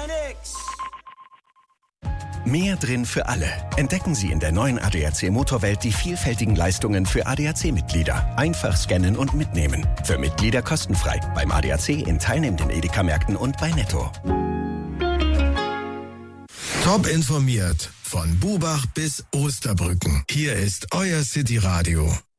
Mehr drin für alle. Entdecken Sie in der neuen ADAC Motorwelt die vielfältigen Leistungen für ADAC-Mitglieder. Einfach scannen und mitnehmen. Für Mitglieder kostenfrei. Beim ADAC in teilnehmenden Edeka-Märkten und bei Netto. Top informiert. Von Bubach bis Osterbrücken. Hier ist euer City Radio.